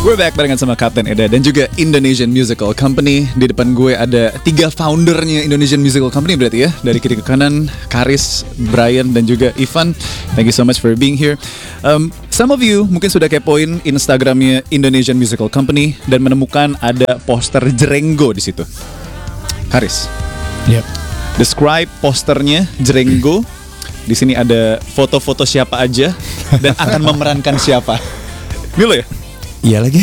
We're back barengan sama Kapten Eda dan juga Indonesian Musical Company. Di depan gue ada 3 foundernya Indonesian Musical Company berarti ya. Dari kiri ke kanan, Karis, Brian, dan juga Ivan. Thank you so much for being here. Some of you mungkin sudah kepoin Instagramnya Indonesian Musical Company dan menemukan ada poster Jerenggo di situ. Karis, Yep. describe posternya Jerenggo. Di sini ada foto-foto siapa aja dan akan memerankan siapa. Milo ya? Iya lagi.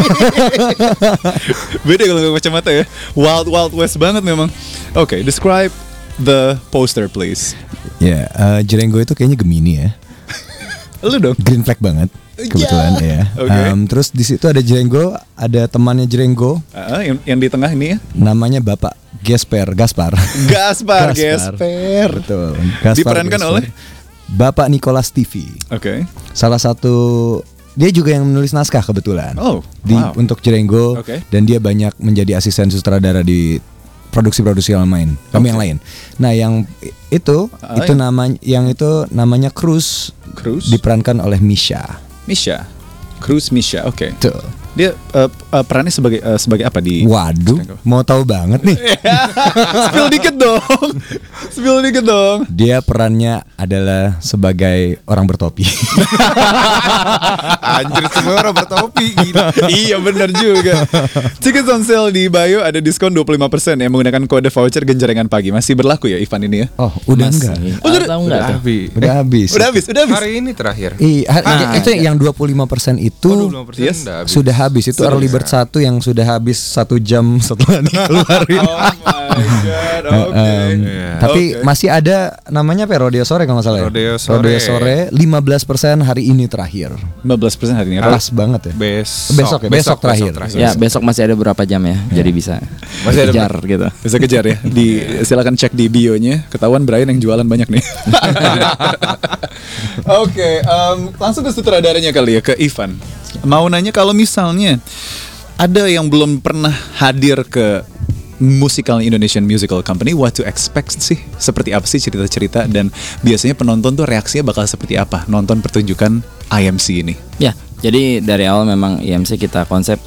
Beda kalau nggak kacamata ya. Wild West banget memang. Oke, describe the poster please. Ya, Jerenggo itu kayaknya Gemini ya. Lu dong. Green flag banget kebetulan ya. Oke. Terus di situ ada Jerenggo, ada temannya Jerenggo, Yang di tengah ini ya. namanya Bapak Gaspar. Gaspar. Betul. Gaspar Diperankan Gaspar. oleh Bapak Nicholas TV. Oke. Salah satu, dia juga yang menulis naskah kebetulan. Oh, wow. Untuk Jerenggo. Oke. Dan dia banyak menjadi asisten sutradara di produksi-produksi yang lain. Nah, yang itu namanya Cruz. Cruz. Diperankan oleh Misha. Cruz Misha. Oke. Tuh. Dia perannya sebagai apa di? Waduh, mau tahu banget nih. Spill dikit dong. Dia perannya adalah sebagai orang bertopi. Anjir, semua orang bertopi gitu. Iya benar juga. Tickets on sale di bio ada diskon 25% yang menggunakan kode voucher Genjerengan Pagi. Masih berlaku ya Ivan ini ya? Oh, udah enggak? Udah Habis. Udah habis. Udah habis. Hari ini terakhir. Itu yang 25% itu 20% Yes. udah habis. sudah habis. Itu Sudah. early bird 1 yang sudah habis 1 jam setelah dikeluarin. Oh my god. Oke. Tapi Oke. masih ada namanya apa ya? Rodeo Sore kalau nggak salah ya? Rodeo Sore. 15% hari ini terakhir. 15% hari ini. Pas banget ya. Besok terakhir. Ya besok masih ada beberapa jam ya, jadi bisa Masih ada kejar gitu. Bisa kejar ya. Silakan cek di bio-nya. Ketahuan Brian yang jualan banyak nih. Oke, langsung ke sutradaranya kali ya, ke Ivan. Mau nanya kalau misalnya ada yang belum pernah hadir ke musikal Indonesian Musical Company, what to expect sih? Seperti apa sih cerita-cerita dan biasanya penonton tuh reaksinya bakal seperti apa nonton pertunjukan IMC ini? Ya, jadi dari awal memang IMC kita konsep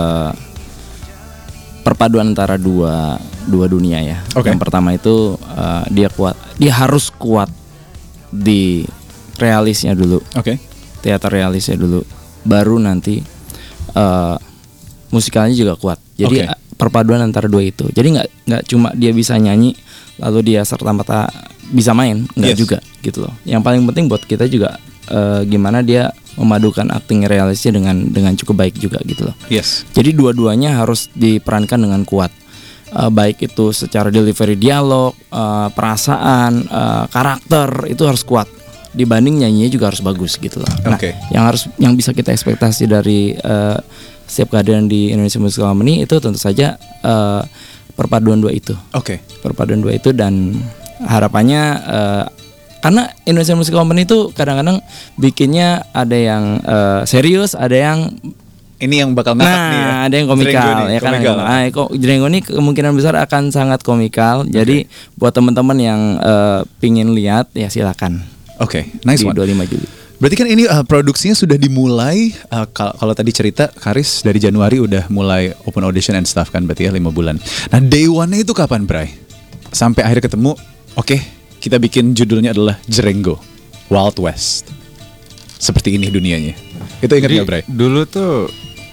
perpaduan antara dua dunia ya. Oke. Yang pertama itu dia harus kuat di realisnya dulu, Oke. teater realisnya dulu, baru nanti musikalnya juga kuat. Jadi Oke. perpaduan antara dua itu. Jadi nggak cuma dia bisa nyanyi lalu dia serta-merta bisa main, nggak Yes. juga gitu loh. Yang paling penting buat kita juga gimana dia memadukan acting realisnya dengan cukup baik juga gitu loh. Yes. Jadi dua-duanya harus diperankan dengan kuat. Baik itu secara delivery dialog, perasaan, karakter itu harus kuat. Dibanding nyanyinya juga harus bagus gitu loh. Nah, Oke. yang bisa kita ekspektasi dari setiap kehadiran di Indonesia Musical Company itu tentu saja perpaduan dua itu. Oke. Perpaduan dua itu dan harapannya karena Indonesia Musical Company itu kadang-kadang bikinnya ada yang serius, ada yang Ini yang bakal ngakak nih ya. ada yang komikal Jerenggo nih, ya kan. komikal. Jerenggo ini kemungkinan besar akan sangat komikal. Jadi buat teman-teman yang pingin lihat ya silakan. Oke, nice Di one. 25 Juli. Berarti kan ini produksinya sudah dimulai kalau tadi cerita Karis dari Januari udah mulai open audition and stuff kan berarti ya 5 bulan. Nah, day one-nya itu kapan, Bray? Sampai akhirnya ketemu, oke, kita bikin judulnya adalah Jerenggo, Wild West. Seperti ini dunianya. Itu ingat Jadi gak, Bray? dulu tuh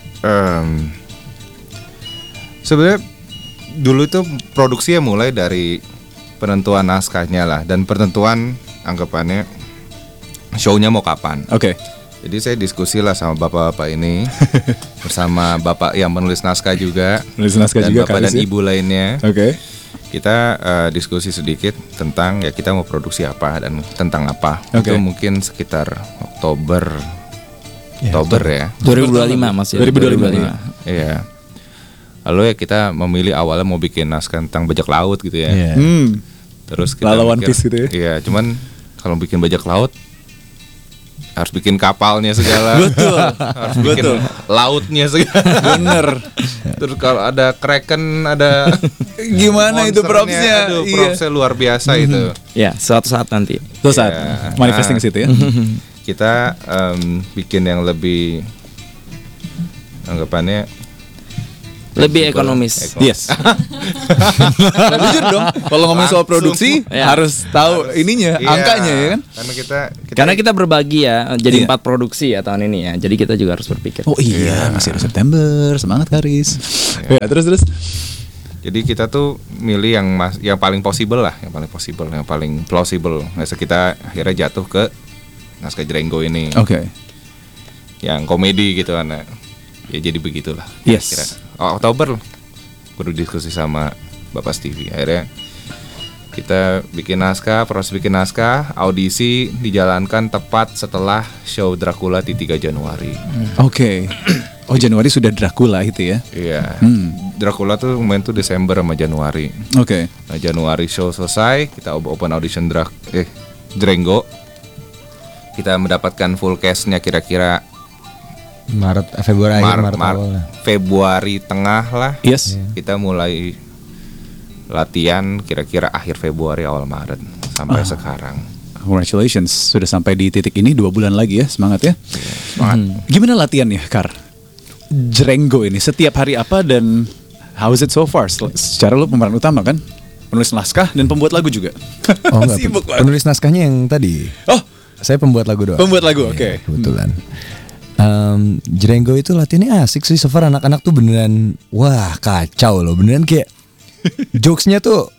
sebenarnya dulu tuh produksinya mulai dari penentuan naskahnya lah dan penentuan anggapannya show-nya mau kapan. Oke. Jadi saya diskusi lah sama bapak-bapak ini bersama bapak yang menulis naskah juga, Menulis naskah dan juga, bapak Karis dan ya? ibu lainnya. Oke. Kita diskusi sedikit tentang ya kita mau produksi apa dan tentang apa. Oke. Itu mungkin sekitar Oktober ya. 2025 masih. 2025. Iya. Lalu ya kita memilih awalnya mau bikin naskah tentang bajak laut gitu ya. Iya. Terus kita Lala One mikir, Piece gitu ya. Iya, cuman kalau bikin bajak laut harus bikin kapalnya segala. Betul. Harus bikin Betul. lautnya segala. Bener. Terus kalau ada kraken, ada Gimana itu monsternya, propsnya? aduh, Iya. propsnya luar biasa itu. Ya, suatu saat nanti. Terus saat Iya. manifesting ke situ ya. Kita bikin yang lebih anggapannya Lebih ekonomis. Yes. Nah, jujur dong, kalau ngomongin soal produksi Ya. harus tahu ininya, Iya, angkanya ya kan. Karena kita berbagi ya, jadi Iya. 4 produksi ya tahun ini ya. Jadi kita juga harus berpikir. Oh iya, masih ada September, semangat Karis. Ya, terus. Jadi kita tuh milih yang paling possible lah, yang paling plausible. Nah, kita akhirnya jatuh ke naskah Jrenggo ini. Oke. Yang komedi gitu kan. Ya jadi begitulah. Yes. Kira. Oktober berdiskusi sama Bapak Stevie. Akhirnya kita proses bikin naskah, audisi dijalankan tepat setelah show Dracula di 3 Januari. Oke. Oh, Januari sudah Dracula itu ya. Iya. Dracula tuh main tuh Desember sama Januari. Oke. Nah, Januari show selesai, kita open audition Jrenggo. Kita mendapatkan full cast-nya kira-kira Februari Maret awal lah. Februari tengah lah. Yes. Kita mulai latihan kira-kira akhir Februari awal Maret sampai sekarang. Congratulations, sudah sampai di titik ini 2 bulan lagi ya, semangat ya. Semangat. Gimana latihannya, Kar? Jrenggo ini setiap hari apa dan how is it so far? Secara lu pemeran utama kan? Penulis naskah dan pembuat lagu juga. Oh enggak, Sibuk lah. penulis naskahnya yang tadi. Oh, Saya pembuat lagu doang. pembuat lagu, Iya, oke. Kebetulan. Jrenggo itu latihannya asik sih. So far anak-anak tuh beneran wah kacau loh. Beneran kayak jokesnya tuh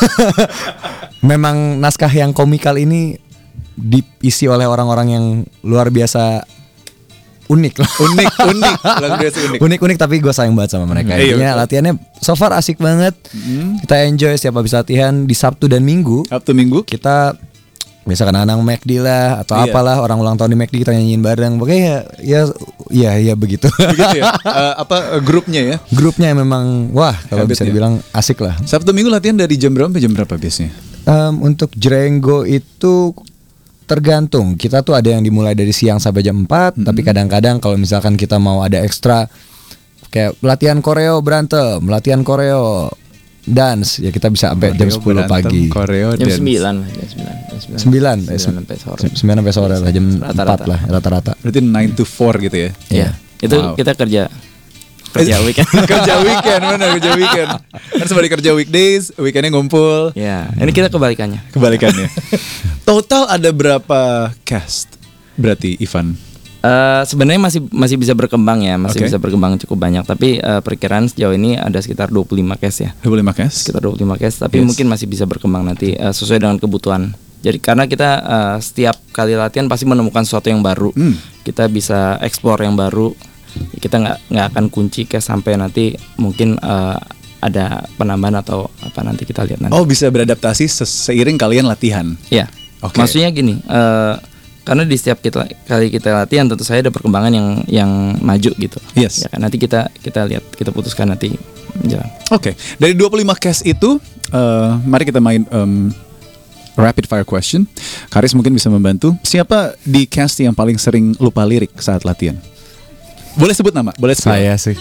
memang naskah yang komikal ini diisi oleh orang-orang yang luar biasa unik lah. Unik, luar biasa unik. Unik tapi gue sayang banget sama mereka. Iya, Intinya betul. latihannya so far asik banget. Kita enjoy setiap habis latihan di Sabtu dan Minggu. Sabtu Minggu. Kita biasa anak McD lah atau Iya. apalah orang ulang tahun di McD kita nyanyiin bareng. Pokoknya ya begitu. Begitu ya. Grupnya ya. Grupnya memang wah kalau bisa Habitnya. dibilang asik lah. Sabtu Minggu latihan dari jam berapa sampai jam berapa biasanya? Untuk Jrenggo itu tergantung. Kita tuh ada yang dimulai dari siang sampai jam 4, tapi kadang-kadang kalau misalkan kita mau ada ekstra kayak latihan koreo berantem, latihan koreo dance, ya kita bisa sampai jam 10 pagi. Koreo Jam dance. 9 lah, jam 9. 9 sampai sore. 9 sampai sore lah, jam Rata-rata. 4 lah rata-rata. Berarti 9 to 4 gitu ya. Iya. Itu Wow. kita kerja weekend. Kerja weekend, benar kerja weekend. Kan sebalik kerja weekdays, weekendnya ngumpul. Ya, ini kita kebalikannya. Kebalikannya. Total ada berapa cast? Berarti Ivan. Sebenarnya masih bisa berkembang ya, masih Oke. bisa berkembang cukup banyak. Tapi perkiraan sejauh ini ada sekitar 25 case ya. 25 cast. Sekitar 25 case, tapi Yes. mungkin masih bisa berkembang nanti sesuai dengan kebutuhan. Jadi karena kita setiap kali latihan pasti menemukan sesuatu yang baru. Kita bisa explore yang baru. Kita nggak akan kunci case sampai nanti mungkin ada penambahan atau apa, nanti kita lihat nanti. Oh, bisa beradaptasi seiring kalian latihan. Ya, Oke. maksudnya gini, karena di setiap kali kita latihan tentu saja ada perkembangan yang maju gitu. Yes. Ya kan, nanti kita lihat, kita putuskan nanti menjelang. Oke, dari 25 cast itu, mari kita main rapid fire question. Karis mungkin bisa membantu. Siapa di cast yang paling sering lupa lirik saat latihan? Boleh sebut nama, boleh spill. Saya sih.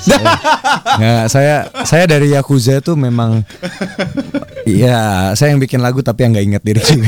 Saya dari Yakuza tuh memang iya, saya yang bikin lagu tapi yang nggak ingat diri juga.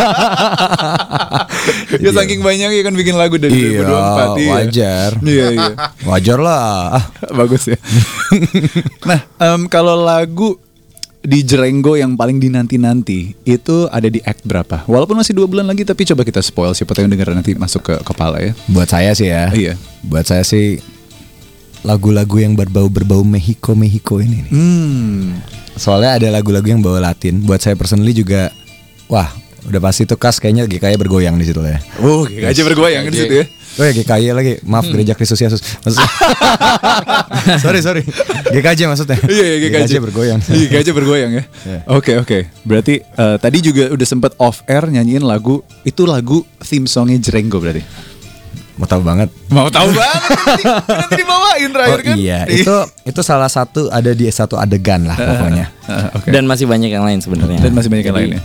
Ya saking banyak ya kan bikin lagu dari 2024. Iya. Wajar. Iya. Wajar lah. Bagus ya. Nah, kalau lagu di Jrenggo yang paling dinanti-nanti itu ada di act berapa? Walaupun masih 2 bulan lagi, tapi coba kita spoil, siapa tahu yang dengar nanti masuk ke kepala ya. Buat saya sih ya. Iya. Buat saya sih lagu-lagu yang berbau Mexico ini nih. Soalnya ada lagu-lagu yang bawa Latin. Buat saya personally juga, wah, udah pasti tuh kas kayaknya GKI bergoyang di situ lah ya. Oh, aja bergoyang di situ ya. Oh ya GKI lagi, maaf Gereja Kristus Yesus. Maksudnya, sorry, GKJ maksudnya. Iya, GKJ bergoyang. Iya, GKJ bergoyang ya. Oke. Berarti tadi juga udah sempet off air nyanyiin lagu, itu lagu theme songnya Jrenggo berarti. Mau tahu banget. Mau tahu banget nanti dibawain terakhir kan. Iya, itu salah satu ada di satu adegan lah pokoknya. Oke. Dan masih banyak yang lain sebenarnya. Dan masih banyak yang lain ya.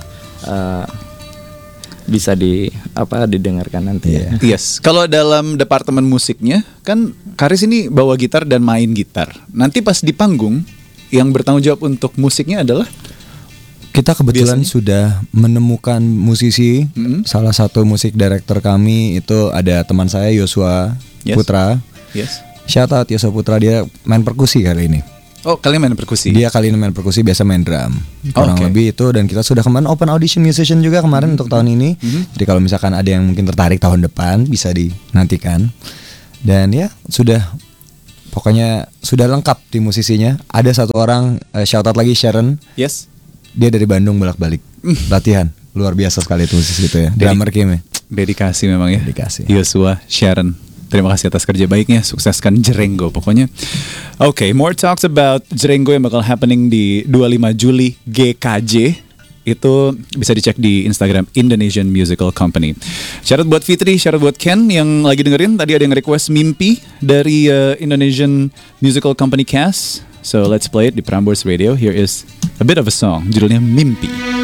Bisa didengarkan nanti ya. Yes, kalau dalam departemen musiknya kan Karis ini bawa gitar dan main gitar. Nanti pas di panggung yang bertanggung jawab untuk musiknya adalah Kita kebetulan sudah menemukan musisi. Salah satu musik director kami itu ada teman saya Yosua Yes. Putra. yes. Shout out Yosua Putra, dia main perkusi kali ini. Oh, kalian main perkusi? Dia kali ini main perkusi, biasa main drum. Kurang Oke. lebih itu, dan kita sudah kemarin open audition musician juga kemarin untuk tahun ini. Jadi kalau misalkan ada yang mungkin tertarik tahun depan bisa dinantikan. Dan ya sudah, pokoknya sudah lengkap tim musisinya. Ada satu orang, shout out lagi Sharon. Yes. Dia dari Bandung bolak-balik latihan. Luar biasa sekali itu musisi itu ya. Drummer Kim ya. Dedikasi memang ya. Dedikasi. Yosua, Sharon, terima kasih atas kerja baiknya. Sukseskan Jerenggo pokoknya. Oke, more talks about Jerenggo yang bakal happening di 25 Juli GKJ. Itu bisa dicek di Instagram Indonesian Musical Company. Syarat buat Fitri, syarat buat Ken yang lagi dengerin. Tadi ada yang request Mimpi dari Indonesian Musical Company cast. So let's play it di Prambors Radio. Here is a bit of a song, judulnya Mimpi.